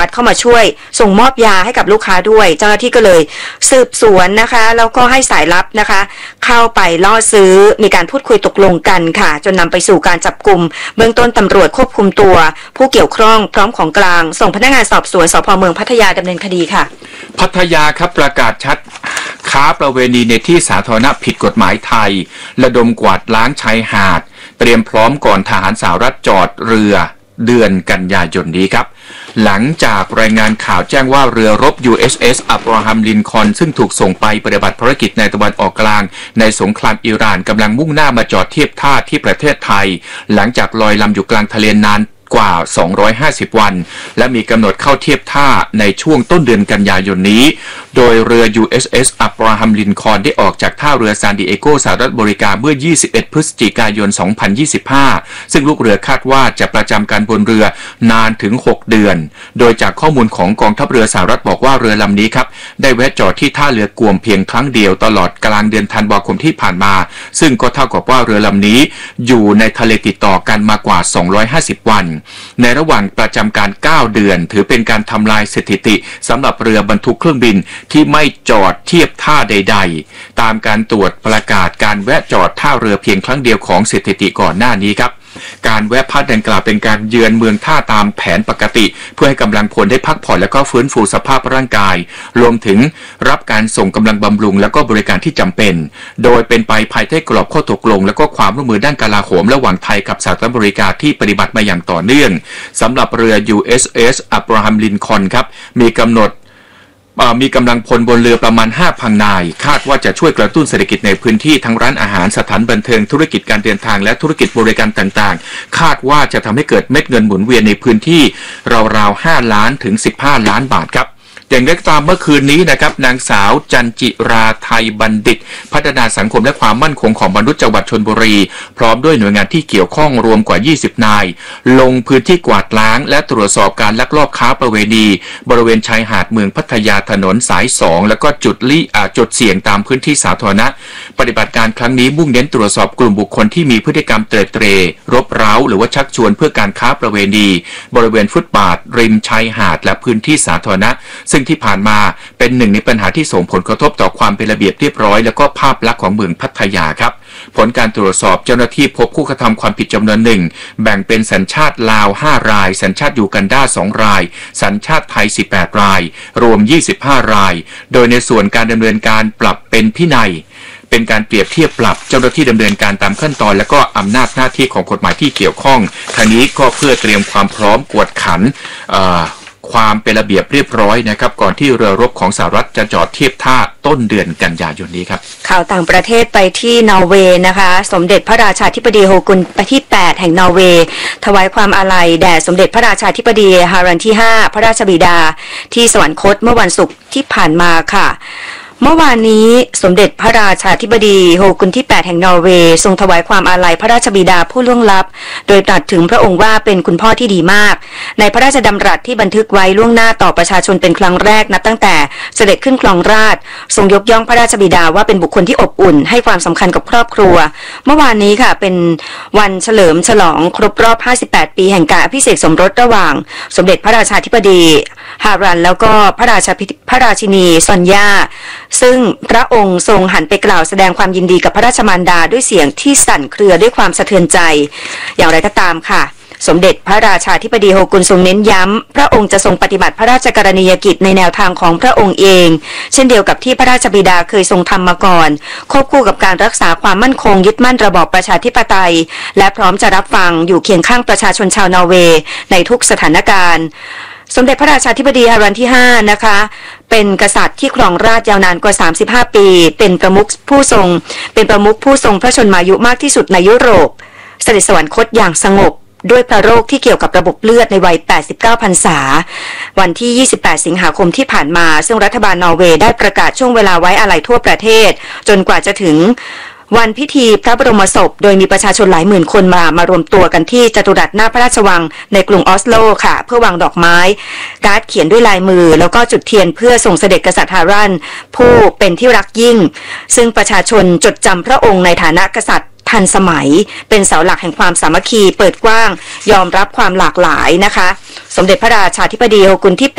เข้ามาช่วยส่งมอบยาให้กับลูกค้าด้วยเจ้าหน้าที่ก็เลยสืบสวนนะคะแล้วก็ให้สายลับนะคะเข้าไปล่อซื้อมีการพูดคุยตกลงกันค่ะจนนำไปสู่การจับกุมเบื้องต้นตำรวจควบคุมตัวผู้เกี่ยวข้องพร้อมของกลางส่งพนักงานสอบสวนสภ.เมืองพัทยาดำเนินคดีค่ะพัทยาครับประกาศชัดค้าประเวณีในที่สาธารณะผิดกฎหมายไทยระดมกวาดล้างชายหาดเตรียมพร้อมก่อนทหารสหรัฐจอดเรือเดือนกันยายนนี้ครับหลังจากรายงานข่าวแจ้งว่าเรือรบ USS อับราฮัมลินคอล์นซึ่งถูกส่งไปปฏิบัติภารกิจในตะวันออกกลางในสงครามอิหร่านกำลังมุ่งหน้ามาจอดเทียบท่าที่ประเทศไทยหลังจากลอยลำอยู่กลางทะเลนานกว่า250วันและมีกำหนดเข้าเทียบท่าในช่วงต้นเดือนกันยายนนี้โดยเรือ USS อับราฮัมลินคอล์นได้ออกจากท่าเรือซานดิเอโกสหรัฐอเมริกาเมื่อ21พฤศจิกายน2025ซึ่งลูกเรือคาดว่าจะประจำการบนเรือนานถึง6เดือนโดยจากข้อมูลของกองทัพเรือสหรัฐบอกว่าเรือลำนี้ครับได้แวะจอดที่ท่าเรือกวมเพียงครั้งเดียวตลอดกลางเดือนธันวาคมที่ผ่านมาซึ่งก็เท่ากับว่าเรือลำนี้อยู่ในทะเลติดต่อกันมากว่า250วันในระหว่างประจำการ9เดือนถือเป็นการทำลายสถิติสำหรับเรือบรรทุกเครื่องบินที่ไม่จอดเทียบท่าใดๆตามการตรวจประกาศการแวะจอดท่าเรือเพียงครั้งเดียวของสถิติก่อนหน้านี้ครับการแวะพักดังกล่าวเป็นการเยือนเมืองท่าตามแผนปกติเพื่อให้กำลังพลได้พักผ่อนและก็ฟื้นฟูสภาพร่างกายรวมถึงรับการส่งกำลังบำรุงและก็บริการที่จำเป็นโดยเป็นไปภายใต้กรอบข้อตกลงและก็ความร่วมมือด้านกลาโหมระหว่างไทยกับสหรัฐอเมริกาที่ปฏิบัติมาอย่างต่อเนื่องสำหรับเรือ USS อับราฮัมลินคอล์นครับมีกำลังพลบนเรือประมาณ 5,000 นายคาดว่าจะช่วยกระตุ้นเศรษฐกิจในพื้นที่ทั้งร้านอาหารสถานบันเทิงธุรกิจการเดินทางและธุรกิจบริการต่างๆคาดว่าจะทำให้เกิดเม็ดเงินหมุนเวียนในพื้นที่ราวๆ5ล้านถึง15ล้านบาทครับอย่างไรก็ตามเมื่อคืนนี้นะครับนางสาวจันจิราไทยบัณฑิตพัฒนาสังคมและความมั่นคงของมนุษย์จังหวัดชลบุรีพร้อมด้วยหน่วยงานที่เกี่ยวข้องรวมกว่า20นายลงพื้นที่กวาดล้างและตรวจสอบการลักลอบค้าประเวณีบริเวณชายหาดเมืองพัทยาถนนสาย2แล้วก็จุดเสี่ยงตามพื้นที่สาธารณะปฏิบัติการครั้งนี้มุ่งเน้นตรวจสอบกลุ่มบุคคลที่มีพฤติกรรมเตร่รบเร้าหรือว่าชักชวนเพื่อการค้าประเวณีบริเวณฟุตบาทริมชายหาดและพื้นที่สาธารณะซึ่งที่ผ่านมาเป็นหนึ่งในปัญหาที่ส่งผลกระทบต่อความเป็นระเบียบเรียบร้อยและก็ภาพลักษณ์ของเมืองพัทยาครับผลการตรวจสอบเจ้าหน้าที่พบผู้กระทำความผิดจำนวนหนึ่งแบ่งเป็นสัญชาติลาว5รายสัญชาติยูกันดา2รายสัญชาติไทย18รายรวม25รายโดยในส่วนการดำเนินการปรับเป็นพินัยเป็นการเปรียบเทียบปรับเจ้าหน้าที่ดำเนินการตามขั้นตอนและก็อำนาจหน้าที่ของกฎหมายที่เกี่ยวข้องทั้งนี้ก็เพื่อเตรียมความพร้อมกวดขันความเป็นระเบียบเรียบร้อยนะครับก่อนที่เรือรบของสหรัฐจะจอดเทียบท่าต้นเดือนกันยายนนี้ครับข่าวต่างประเทศไปที่นอร์เวย์นะคะสมเด็จพระราชาธิบดีโฮกุนที่8แห่งนอร์เวย์ถวายความอาลัยแด่สมเด็จพระราชาธิบดีฮารันที่5พระราชบิดาที่สวรรคตเมื่อวันศุกร์ที่ผ่านมาค่ะเมื่อวานนี้สมเด็จพระราชาธิบดีโฮกุนที่8แห่งนอร์เวย์ทรงถวายความอาลัยพระราชบิดาผู้ล่วงลับโดยตรัสถึงพระองค์ว่าเป็นคุณพ่อที่ดีมากในพระราชดำรัสที่บันทึกไว้ล่วงหน้าต่อประชาชนเป็นครั้งแรกนับตั้งแต่เสด็จขึ้นครองราชย์ทรงยกย่องพระราชบิดาว่าเป็นบุคคลที่อบอุ่นให้ความสำคัญกับครอบครัวเมื่อวานนี้ค่ะเป็นวันเฉลิมฉลองครบรอบ58ปีแห่งการอภิเษกสมรสระหว่างสมเด็จพระราชาธิบดีฮารันแล้วก็พระราชินีซอนยาซึ่งพระองค์ทรงหันไปกล่าวแสดงความยินดีกับพระราชมารดาด้วยเสียงที่สั่นเครือด้วยความสะเทือนใจอย่างไรก็ตามค่ะสมเด็จพระราชาธิบดีโฮกุนทรงเน้นย้ำพระองค์จะทรงปฏิบัติพระราชกรณียกิจในแนวทางของพระองค์เองเช่นเดียวกับที่พระราชบิดาเคยทรงทำมาก่อนควบคู่กับการรักษาความมั่นคงยึดมั่นระบอบประชาธิปไตยและพร้อมจะรับฟังอยู่เคียงข้างประชาชนชาวนอร์เวย์ในทุกสถานการณ์สมเด็จพระราชาธิบดีฮารันที่5นะคะเป็นกษัตริย์ที่ครองราชย์ยาวนานกว่า35ปีเป็นประมุขผู้ทรงพระชนมายุมากที่สุดในยุโรปเสด็จสวรรคตอย่างสงบด้วยพระโรคที่เกี่ยวกับระบบเลือดในวัย89พรรษาวันที่28สิงหาคมที่ผ่านมาซึ่งรัฐบาลนอร์เวย์ได้ประกาศช่วงเวลาไว้อาลัยทั่วประเทศจนกว่าจะถึงวันพิธีพระบรมศพโดยมีประชาชนหลายหมื่นคนมารวมตัวกันที่จัตุรัสหน้าพระราชวังในกรุงออสโลค่ะเพื่อวางดอกไม้การ์ดเขียนด้วยลายมือแล้วก็จุดเทียนเพื่อส่งเสด็จกษัตริย์ฮารันผู้เป็นที่รักยิ่งซึ่งประชาชนจดจำพระองค์ในฐานะกษัตริย์ทันสมัยเป็นเสาหลักแห่งความสามัคคีเปิดกว้างยอมรับความหลากหลายนะคะสมเด็จพระราชาธิบดีโฮกุนที่